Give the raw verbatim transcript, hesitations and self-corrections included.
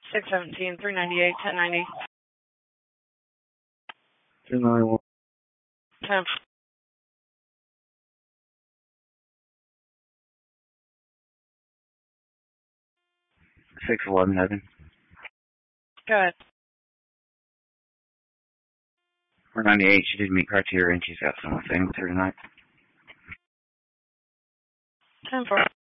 six seventeen, three ninety-eight, ten ninety. two ninety-one. ten. six eleven Heaven. Go ahead. four ninety-eight, she did meet criteria and she's got something through tonight. ten four.